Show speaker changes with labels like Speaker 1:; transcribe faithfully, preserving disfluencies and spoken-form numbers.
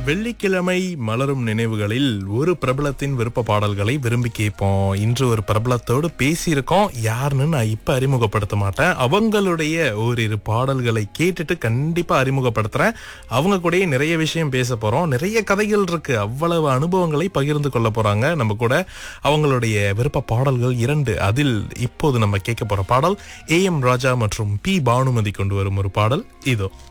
Speaker 1: வெள்ளிக்கிழமை மலரும் நினைவுகளில் ஒரு பிரபலத்தின் விருப்ப பாடல்களை விரும்பி கேட்போம். இன்று ஒரு பிரபலத்தோடு பேசியிருக்கோம். யாருன்னு நான் இப்ப அறிமுகப்படுத்த மாட்டேன். அவங்களுடைய ஓரிரு பாடல்களை கேட்டுட்டு கண்டிப்பா அறிமுகப்படுத்துறேன். அவங்க கூட நிறைய விஷயம் பேச போறோம். நிறைய கதைகள் இருக்கு. அவ்வளவு அனுபவங்களை பகிர்ந்து கொள்ள போறாங்க நம்ம கூட. அவங்களுடைய விருப்ப பாடல்கள் இரண்டு. அதில் இப்போது நம்ம கேட்க போற பாடல் ஏ எம் ராஜா மற்றும் பி பானுமதி கொண்டு வரும் ஒரு பாடல் இதோ.